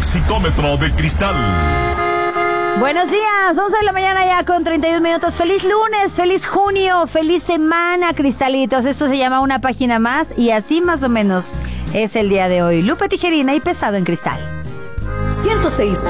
Éxitómetro de Cristal. Buenos días, 11 de la mañana ya con 32 minutos. Feliz lunes, feliz junio, feliz semana, cristalitos. Esto se llama Una Página Más y así más o menos es el día de hoy. Lupe Tijerina y Pesado en Cristal. 106.9